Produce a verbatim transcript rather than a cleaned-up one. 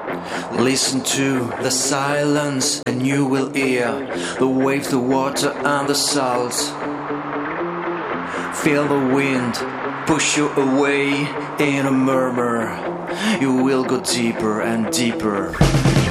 Listen to the silence and you will hear the wave, the water and the salt. Feel the wind push you away in a murmur. You will go deeper and deeper.